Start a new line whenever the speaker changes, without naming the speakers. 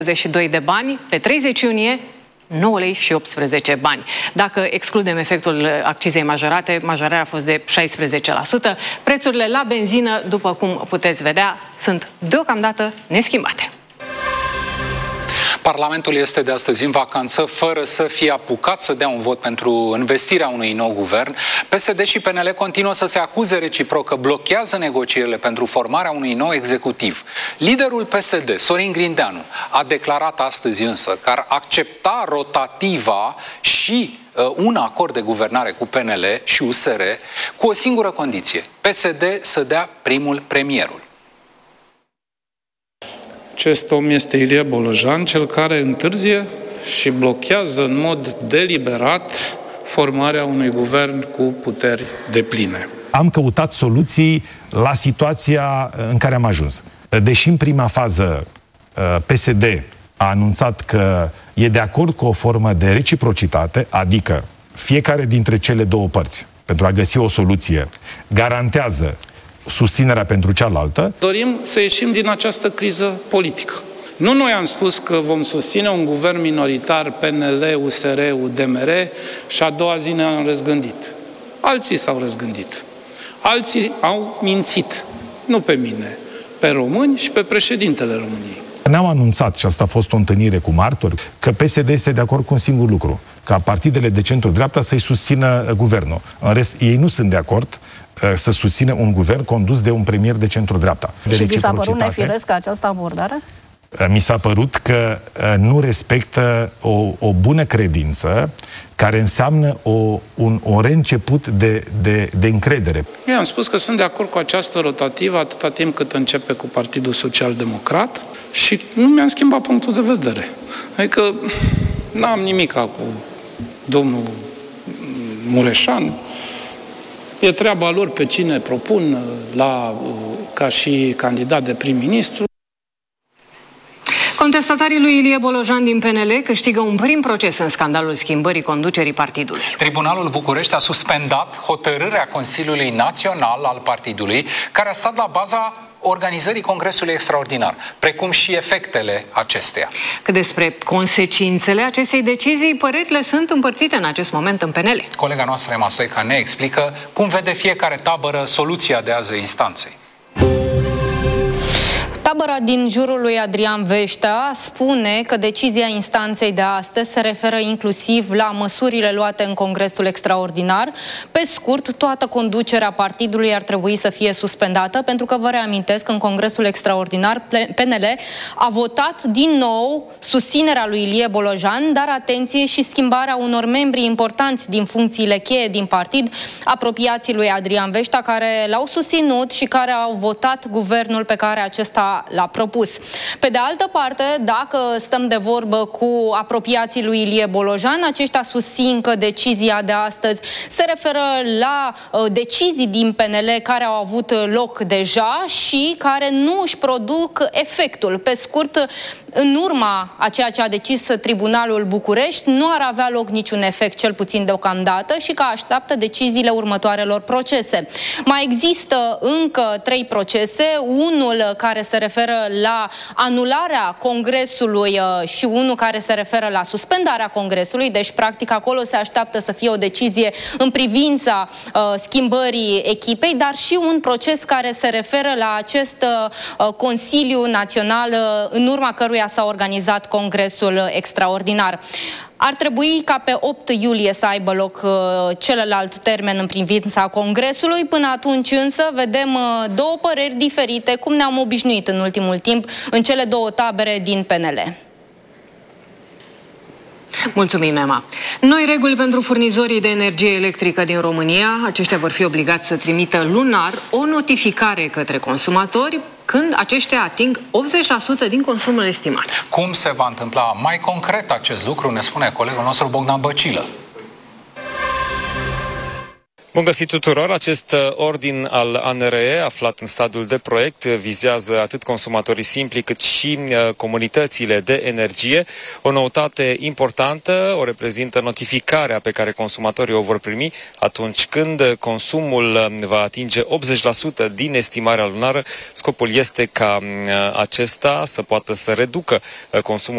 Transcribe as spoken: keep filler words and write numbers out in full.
douăzeci și doi de bani, pe treizeci iunie nouă lei și optsprezece bani. Dacă excludem efectul accizei majorate, majorarea a fost de șaisprezece la sută. Prețurile la benzină, după cum puteți vedea, sunt deocamdată neschimbate.
Parlamentul este de astăzi în vacanță, fără să fie apucat să dea un vot pentru investirea unui nou guvern. P S D și P N L continuă să se acuze reciproc că blochează negocierile pentru formarea unui nou executiv. Liderul P S D, Sorin Grindeanu, a declarat astăzi însă că ar accepta rotativa și uh, un acord de guvernare cu P N L și U S R cu o singură condiție: P S D să dea primul premierul.
Acest om este Ilie Bolojan, cel care întârzie și blochează în mod deliberat formarea unui guvern cu puteri depline.
Am căutat soluții la situația în care am ajuns. Deși în prima fază P S D a anunțat că e de acord cu o formă de reciprocitate, adică fiecare dintre cele două părți, pentru a găsi o soluție, garantează susținerea pentru cealaltă.
Dorim să ieșim din această criză politică. Nu noi am spus că vom susține un guvern minoritar, P N L, U S R, U D M R, și a doua zi ne-am răzgândit. Alții s-au răzgândit. Alții au mințit. Nu pe mine, pe români și pe președintele României.
Ne-am anunțat, și asta a fost o întâlnire cu martori, că P S D este de acord cu un singur lucru: ca partidele de centru-dreapta să-i susțină guvernul. În rest, ei nu sunt de acord să susțină un guvern condus de un premier de centru-dreapta.
Și vi s-a părut nefiresc această abordare?
Mi s-a părut că nu respectă o, o bună credință, care înseamnă o, un, o reînceput de, de, de încredere.
Eu am spus că sunt de acord cu această rotativă atâta timp cât începe cu Partidul Social-Democrat și nu mi-am schimbat punctul de vedere. Adică n-am nimic cu domnul Mureșan. E treaba lor pe cine propun la, ca și candidat de prim-ministru.
Contestatarii lui Ilie Bolojan din P N L câștigă un prim proces în scandalul schimbării conducerii partidului.
Tribunalul București a suspendat hotărârea Consiliului Național al partidului, care a stat la baza organizării Congresului Extraordinar, precum și efectele acesteia.
Cât despre consecințele acestei decizii, părerile sunt împărțite în acest moment în P N L.
Colega noastră, Emma Stoica, ne explică cum vede fiecare tabără soluția de azi instanței.
Tabăra din jurul lui Adrian Veștea spune că decizia instanței de astăzi se referă inclusiv la măsurile luate în Congresul Extraordinar. Pe scurt, toată conducerea partidului ar trebui să fie suspendată, pentru că vă reamintesc că în Congresul Extraordinar P N L a votat din nou susținerea lui Ilie Bolojan, dar atenție, și schimbarea unor membri importanți din funcțiile cheie din partid, apropiații lui Adrian Veștea, care l-au susținut și care au votat guvernul pe care acesta l-a propus. Pe de altă parte, dacă stăm de vorbă cu apropiații lui Ilie Bolojan, aceștia susțin că decizia de astăzi se referă la uh, decizii din P N L care au avut loc deja și care nu își produc efectul. Pe scurt, în urma a ceea ce a decis Tribunalul București, nu ar avea loc niciun efect, cel puțin deocamdată, și că așteaptă deciziile următoarelor procese. Mai există încă trei procese, unul care se referă la anularea Congresului și unul care se referă la suspendarea Congresului, deci practic acolo se așteaptă să fie o decizie în privința uh, schimbării echipei, dar și un proces care se referă la acest uh, Consiliu Național uh, în urma căruia s-a organizat Congresul Extraordinar. Ar trebui ca pe opt iulie să aibă loc uh, celălalt termen în privința Congresului. Până atunci însă vedem uh, două păreri diferite, cum ne-am obișnuit în ultimul timp în cele două tabere din P N L.
Mulțumim, Emma. Noi reguli pentru furnizorii de energie electrică din România. Aceștia vor fi obligați să trimită lunar o notificare către consumatori când aceștia ating optzeci la sută din consumul estimat.
Cum se va întâmpla mai concret acest lucru, ne spune colegul nostru Bogdan Băcilă.
Bun găsit tuturor! Acest ordin al A N R E, aflat în stadiul de proiect, vizează atât consumatorii simpli cât și comunitățile de energie. O noutate importantă o reprezintă notificarea pe care consumatorii o vor primi atunci când consumul va atinge optzeci la sută din estimarea lunară. Scopul este ca acesta să poată să reducă consumul